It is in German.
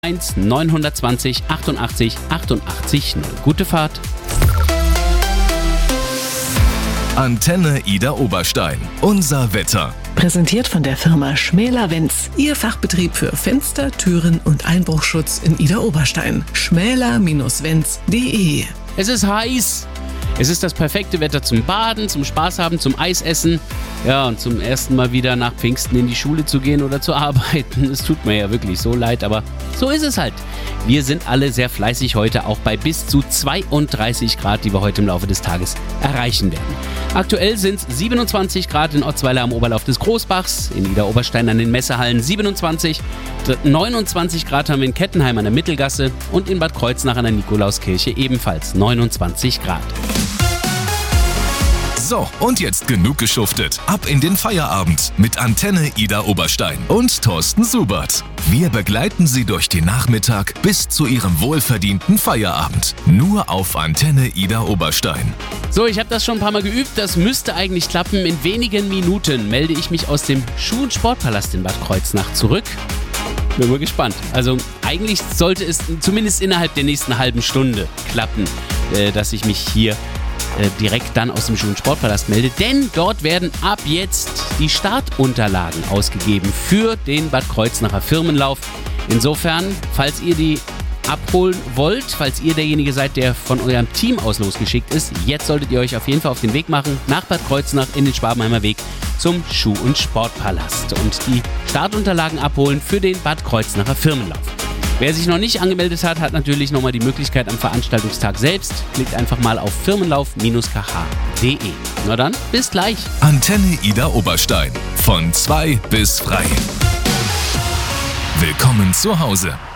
1 920 88 88 0. Gute Fahrt. Antenne Ida Oberstein. Unser Wetter. Präsentiert von der Firma Schmäler-Wenz. Ihr Fachbetrieb für Fenster, Türen und Einbruchschutz in Ida Oberstein. schmäler-wenz.de. Es ist heiß. Es ist das perfekte Wetter zum Baden, zum Spaß haben, zum Eisessen. Ja, und zum ersten Mal wieder nach Pfingsten in die Schule zu gehen oder zu arbeiten. Es tut mir ja wirklich so leid, aber so ist es halt. Wir sind alle sehr fleißig heute, auch bei bis zu 32 Grad, die wir heute im Laufe des Tages erreichen werden. Aktuell sind es 27 Grad in Otzweiler am Oberlauf des Großbachs, in Ida Oberstein an den Messehallen 27, 29 Grad haben wir in Kettenheim an der Mittelgasse und in Bad Kreuznach an der Nikolauskirche ebenfalls 29 Grad. So, und jetzt genug geschuftet. Ab in den Feierabend mit Antenne Ida Oberstein und Thorsten Subert. Wir begleiten Sie durch den Nachmittag bis zu Ihrem wohlverdienten Feierabend. Nur auf Antenne Ida Oberstein. So, ich habe das schon ein paar Mal geübt. Das müsste eigentlich klappen. In wenigen Minuten melde ich mich aus dem Schuh- und Sportpalast in Bad Kreuznach zurück. Bin mal gespannt. Also eigentlich sollte es zumindest innerhalb der nächsten halben Stunde klappen, dass ich mich hier direkt dann aus dem Schuh- und Sportpalast melde, denn dort werden ab jetzt die Startunterlagen ausgegeben für den Bad Kreuznacher Firmenlauf. Insofern, falls ihr die abholen wollt, falls ihr derjenige seid, der von eurem Team aus losgeschickt ist, jetzt solltet ihr euch auf jeden Fall auf den Weg machen nach Bad Kreuznach in den Schwabenheimer Weg zum Schuh- und Sportpalast und die Startunterlagen abholen für den Bad Kreuznacher Firmenlauf. Wer sich noch nicht angemeldet hat, hat natürlich nochmal die Möglichkeit am Veranstaltungstag selbst. Klickt einfach mal auf firmenlauf-kh.de. Na dann, bis gleich. Antenne Ida Oberstein. Von 2 bis frei. Willkommen zu Hause.